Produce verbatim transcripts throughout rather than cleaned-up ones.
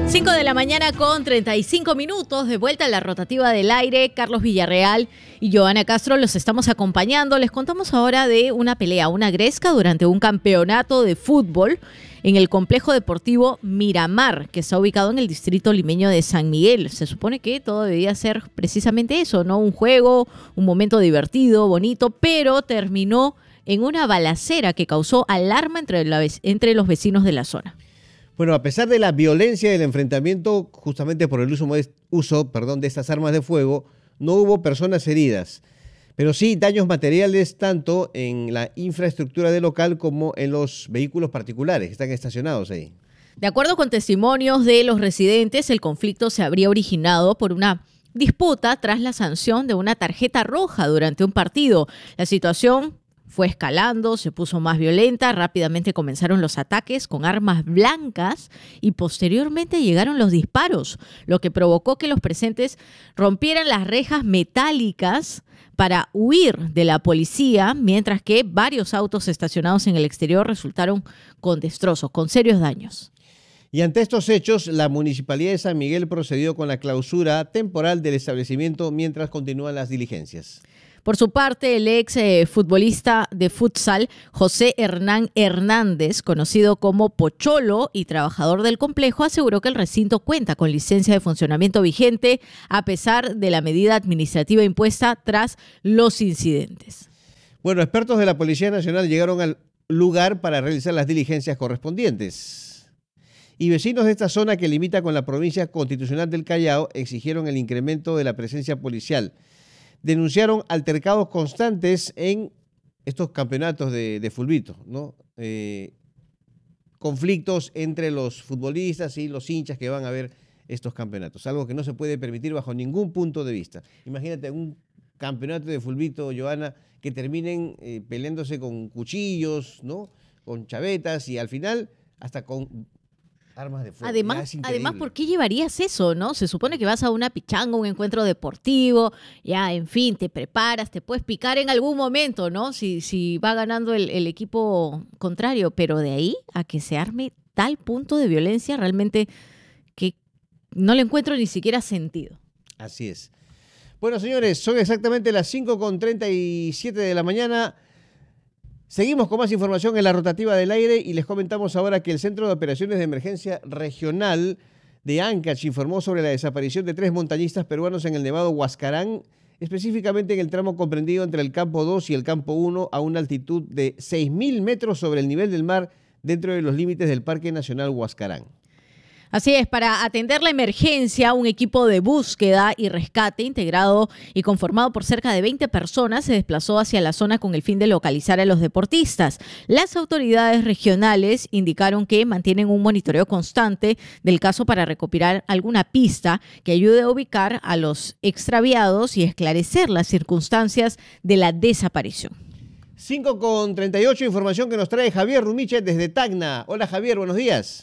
cinco de la mañana con treinta y cinco minutos, de vuelta a la rotativa del aire. Carlos Villarreal y Johanna Castro los estamos acompañando. Les contamos ahora de una pelea, una gresca durante un campeonato de fútbol en el complejo deportivo Miramar, que está ubicado en el distrito limeño de San Miguel. Se supone que todo debía ser precisamente eso, ¿no? Un juego, un momento divertido, bonito, pero terminó en una balacera que causó alarma entre, la, entre los vecinos de la zona. Bueno, a pesar de la violencia del enfrentamiento, justamente por el uso, uso perdón, de estas armas de fuego, no hubo personas heridas, pero sí daños materiales tanto en la infraestructura del local como en los vehículos particulares que están estacionados ahí. De acuerdo con testimonios de los residentes, el conflicto se habría originado por una disputa tras la sanción de una tarjeta roja durante un partido. La situación fue escalando, se puso más violenta, rápidamente comenzaron los ataques con armas blancas y posteriormente llegaron los disparos, lo que provocó que los presentes rompieran las rejas metálicas para huir de la policía, mientras que varios autos estacionados en el exterior resultaron con destrozos, con serios daños. Y ante estos hechos, la Municipalidad de San Miguel procedió con la clausura temporal del establecimiento mientras continúan las diligencias. Por su parte, el ex eh, futbolista de futsal, José Hernán Hernández, conocido como Pocholo y trabajador del complejo, aseguró que el recinto cuenta con licencia de funcionamiento vigente a pesar de la medida administrativa impuesta tras los incidentes. Bueno, expertos de la Policía Nacional llegaron al lugar para realizar las diligencias correspondientes. Y vecinos de esta zona que limita con la provincia constitucional del Callao exigieron el incremento de la presencia policial. Denunciaron altercados constantes en estos campeonatos de, de fulbito, ¿no? Eh, conflictos entre los futbolistas y los hinchas que van a ver estos campeonatos, algo que no se puede permitir bajo ningún punto de vista. Imagínate un campeonato de fulbito, Johanna, que terminen eh, peleándose con cuchillos, ¿no? Con chavetas y al final hasta con armas de fuego. Además, además, ¿por qué llevarías eso, no? Se supone que vas a una pichanga, un encuentro deportivo, ya, en fin, te preparas, te puedes picar en algún momento, ¿no? Si, si va ganando el, el equipo contrario, pero de ahí a que se arme tal punto de violencia, realmente que no le encuentro ni siquiera sentido. Así es. Bueno, señores, son exactamente las cinco con treinta y siete de la mañana. Seguimos con más información en la rotativa del aire y les comentamos ahora que el Centro de Operaciones de Emergencia Regional de Ancash informó sobre la desaparición de tres montañistas peruanos en el Nevado Huascarán, específicamente en el tramo comprendido entre el campo dos y el campo uno a una altitud de seis mil metros sobre el nivel del mar dentro de los límites del Parque Nacional Huascarán. Así es, para atender la emergencia, un equipo de búsqueda y rescate integrado y conformado por cerca de veinte personas se desplazó hacia la zona con el fin de localizar a los deportistas. Las autoridades regionales indicaron que mantienen un monitoreo constante del caso para recopilar alguna pista que ayude a ubicar a los extraviados y esclarecer las circunstancias de la desaparición. cinco con treinta y ocho, información que nos trae Javier Rumiche desde Tacna. Hola Javier, buenos días.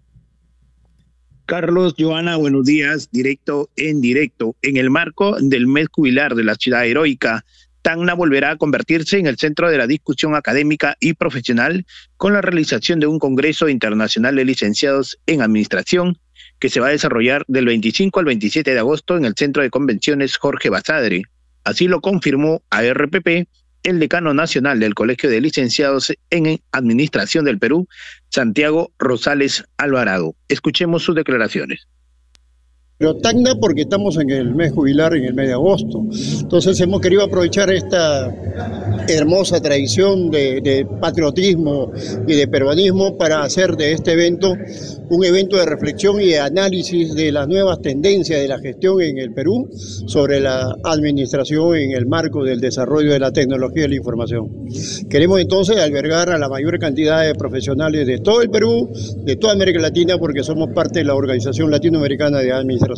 Carlos, Johanna, buenos días. Directo en directo. En el marco del mes jubilar de la ciudad heroica, Tacna volverá a convertirse en el centro de la discusión académica y profesional con la realización de un Congreso Internacional de Licenciados en Administración que se va a desarrollar del veinticinco al veintisiete de agosto en el Centro de Convenciones Jorge Basadre. Así lo confirmó a R P P el decano nacional del Colegio de Licenciados en Administración del Perú, Santiago Rosales Alvarado. Escuchemos sus declaraciones. Pero Tacna porque estamos en el mes jubilar, en el mes de agosto. Entonces hemos querido aprovechar esta hermosa tradición de, de patriotismo y de peruanismo para hacer de este evento un evento de reflexión y de análisis de las nuevas tendencias de la gestión en el Perú sobre la administración en el marco del desarrollo de la tecnología de la información. Queremos entonces albergar a la mayor cantidad de profesionales de todo el Perú, de toda América Latina, porque somos parte de la Organización Latinoamericana de Administración.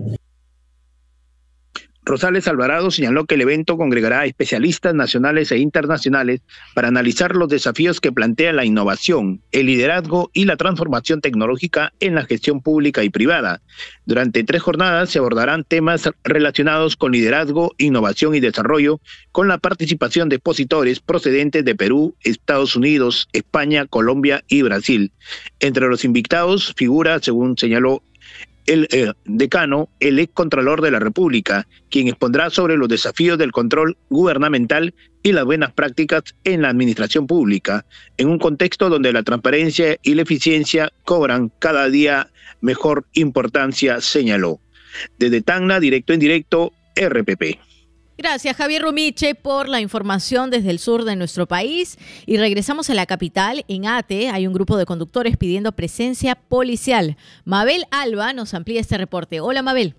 Rosales Alvarado señaló que el evento congregará a especialistas nacionales e internacionales para analizar los desafíos que plantea la innovación, el liderazgo y la transformación tecnológica en la gestión pública y privada. Durante tres jornadas se abordarán temas relacionados con liderazgo, innovación y desarrollo, con la participación de expositores procedentes de Perú, Estados Unidos, España, Colombia y Brasil. Entre los invitados figura, según señaló el eh, decano, el ex Contralor de la República, quien expondrá sobre los desafíos del control gubernamental y las buenas prácticas en la administración pública, en un contexto donde la transparencia y la eficiencia cobran cada día mejor importancia, señaló. Desde Tacna, directo en directo, R P P. Gracias, Javier Rumiche, por la información desde el sur de nuestro país. Y regresamos a la capital. En Ate hay un grupo de conductores pidiendo presencia policial. Mabel Alba nos amplía este reporte. Hola, Mabel.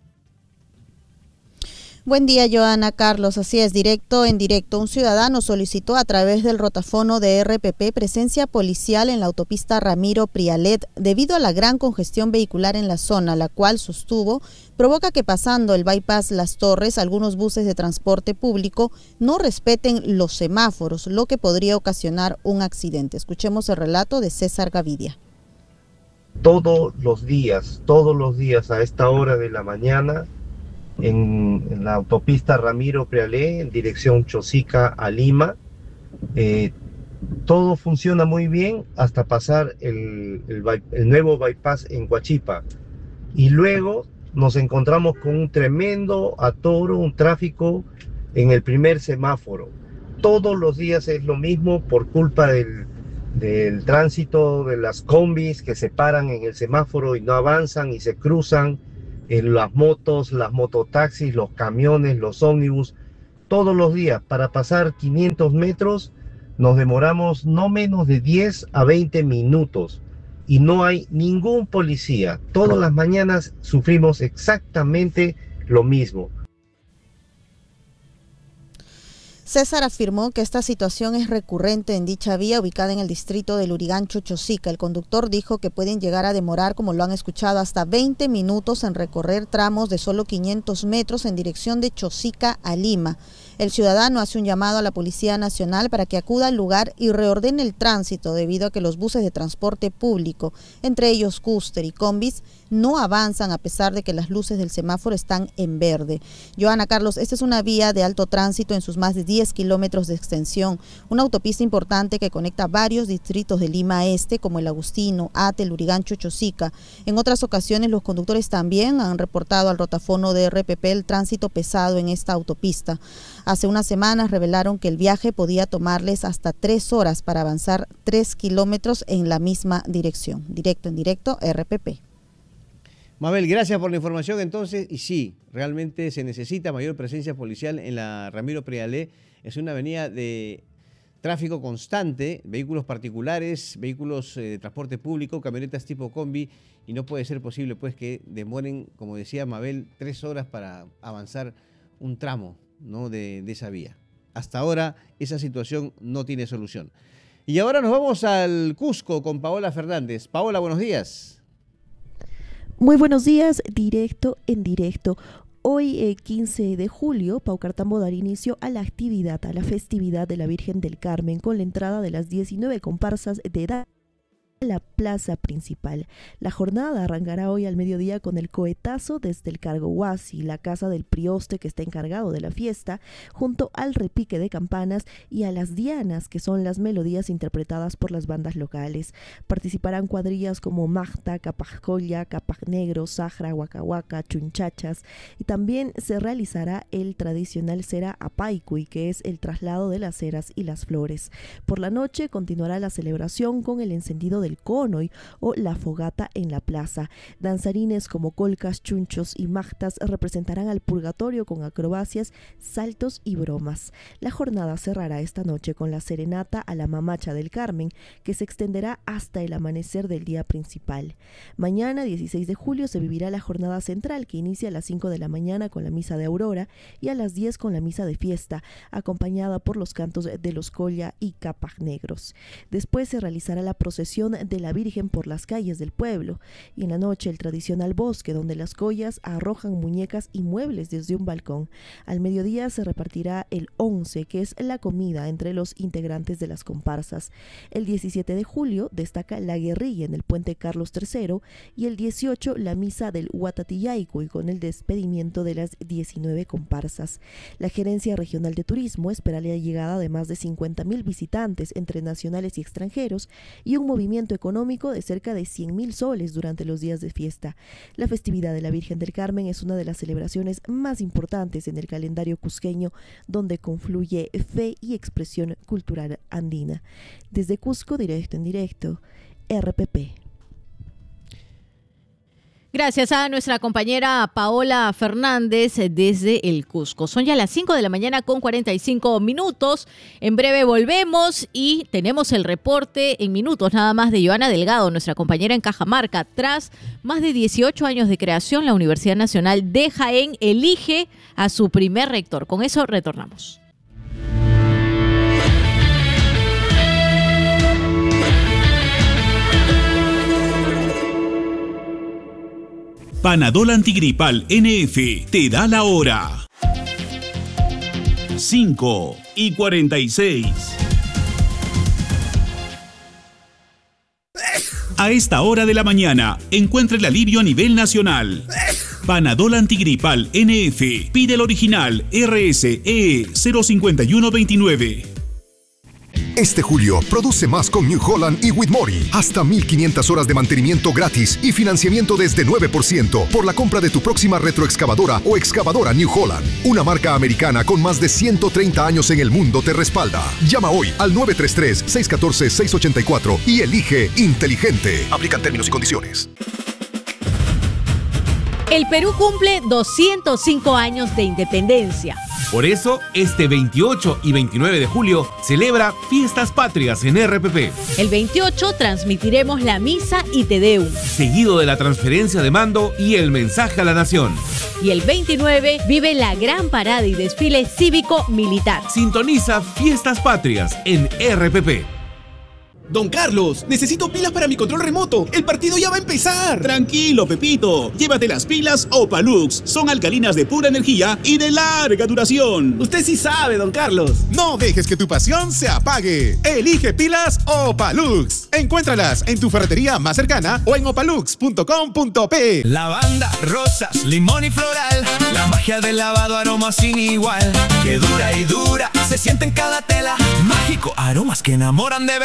Buen día, Joana, Carlos. Así es, directo en directo. Un ciudadano solicitó a través del rotafono de R P P presencia policial en la autopista Ramiro Prialet debido a la gran congestión vehicular en la zona, la cual sostuvo provoca que pasando el bypass Las Torres algunos buses de transporte público no respeten los semáforos, lo que podría ocasionar un accidente. Escuchemos el relato de César Gavidia. Todos los días, todos los días a esta hora de la mañana, En, en la autopista Ramiro Prialé, en dirección Chosica a Lima, eh, todo funciona muy bien hasta pasar el, el, el nuevo bypass en Huachipa, y luego nos encontramos con un tremendo atoro, un tráfico en el primer semáforo. Todos los días es lo mismo por culpa del, del tránsito de las combis que se paran en el semáforo y no avanzan y se cruzan. En las motos, las mototaxis, los camiones, los ómnibus, todos los días para pasar quinientos metros nos demoramos no menos de diez a veinte minutos y no hay ningún policía. Todas las mañanas sufrimos exactamente lo mismo. César afirmó que esta situación es recurrente en dicha vía ubicada en el distrito de Lurigancho-Chosica. El conductor dijo que pueden llegar a demorar, como lo han escuchado, hasta veinte minutos en recorrer tramos de solo quinientos metros en dirección de Chosica a Lima. El ciudadano hace un llamado a la Policía Nacional para que acuda al lugar y reordene el tránsito debido a que los buses de transporte público, entre ellos Custer y Combis, no avanzan a pesar de que las luces del semáforo están en verde. Joana, Carlos, esta es una vía de alto tránsito en sus más de diez kilómetros de extensión, una autopista importante que conecta varios distritos de Lima Este, como el Agustino, Ate, Lurigancho, Chosica. En otras ocasiones los conductores también han reportado al rotafono de R P P el tránsito pesado en esta autopista. Hace unas semanas revelaron que el viaje podía tomarles hasta tres horas para avanzar tres kilómetros en la misma dirección. Directo en directo, R P P. Mabel, gracias por la información entonces. Y sí, realmente se necesita mayor presencia policial en la Ramiro Prialé. Es una avenida de tráfico constante, vehículos particulares, vehículos eh, de transporte público, camionetas tipo combi, y no puede ser posible pues que demoren, como decía Mabel, tres horas para avanzar un tramo, ¿no?, de, de esa vía. Hasta ahora esa situación no tiene solución. Y ahora nos vamos al Cusco con Paola Fernández. Paola, buenos días. Muy buenos días, directo en directo. Hoy, eh, quince de julio, Paucartambo dará inicio a la actividad, a la festividad de la Virgen del Carmen, con la entrada de las diecinueve comparsas de edad a la plaza principal. La jornada arrancará hoy al mediodía con el cohetazo desde el Cargo Huasi, la casa del prioste que está encargado de la fiesta, junto al repique de campanas y a las dianas, que son las melodías interpretadas por las bandas locales. Participarán cuadrillas como Magta, Capajcolla, Capajnegro, Sajra, Huacahuaca, Chunchachas, y también se realizará el tradicional Cera Apaicuy, que es el traslado de las ceras y las flores. Por la noche continuará la celebración con el encendido del conoy o la fogata en la plaza. Danzarines como colcas, chunchos y magtas representarán al purgatorio con acrobacias, saltos y bromas. La jornada cerrará esta noche con la serenata a la Mamacha del Carmen, que se extenderá hasta el amanecer del día principal. Mañana, dieciséis de julio, se vivirá la jornada central, que inicia a las cinco de la mañana con la misa de aurora y a las diez con la misa de fiesta, acompañada por los cantos de los colla y capajnegros. Después se realizará la procesión de la Virgen por las calles del pueblo, y en la noche el tradicional bosque, donde las collas arrojan muñecas y muebles desde un balcón. Al mediodía se repartirá el once, que es la comida entre los integrantes de las comparsas. El diecisiete de julio destaca la guerrilla en el puente Carlos tercero, y el dieciocho la misa del Huatatiyaicuy con el despedimiento de las diecinueve comparsas. La Gerencia Regional de Turismo espera la llegada de más de cincuenta mil visitantes entre nacionales y extranjeros, y un movimiento sustento económico de cerca de cien mil soles durante los días de fiesta. La festividad de la Virgen del Carmen es una de las celebraciones más importantes en el calendario cusqueño, donde confluye fe y expresión cultural andina. Desde Cusco, directo en directo, R P P. Gracias a nuestra compañera Paola Fernández desde el Cusco. Son ya las cinco de la mañana con cuarenta y cinco minutos. En breve volvemos y tenemos el reporte en minutos nada más de Joana Delgado, nuestra compañera en Cajamarca. Tras más de dieciocho años de creación, la Universidad Nacional de Jaén elige a su primer rector. Con eso retornamos. Panadol Antigripal N F te da la hora. cinco y cuarenta y seis. A esta hora de la mañana, encuentra el alivio a nivel nacional. Panadol Antigripal N F. Pide el original R S E cero cinco uno dos nueve. Este julio, produce más con New Holland y Whitmore. Hasta mil quinientas horas de mantenimiento gratis y financiamiento desde nueve por ciento por la compra de tu próxima retroexcavadora o excavadora New Holland. Una marca americana con más de ciento treinta años en el mundo te respalda. Llama hoy al nueve tres tres, seis uno cuatro, seis ocho cuatro y elige inteligente. Aplican términos y condiciones. El Perú cumple doscientos cinco años de independencia. Por eso, este veintiocho y veintinueve de julio celebra Fiestas Patrias en R P P. El veintiocho transmitiremos la misa y Te Deum, seguido de la transferencia de mando y el mensaje a la nación. Y el veintinueve vive la gran parada y desfile cívico-militar. Sintoniza Fiestas Patrias en R P P. Don Carlos, necesito pilas para mi control remoto. El partido ya va a empezar. Tranquilo, Pepito. Llévate las pilas Opalux. Son alcalinas de pura energía y de larga duración. Usted sí sabe, don Carlos. No dejes que tu pasión se apague. Elige pilas Opalux. Encuéntralas en tu ferretería más cercana o en opalux punto com punto pe. Lavanda, rosas, limón y floral. La magia del lavado, aroma sin igual. Que dura y dura, se siente en cada tela. Mágico, aromas que enamoran de verdad.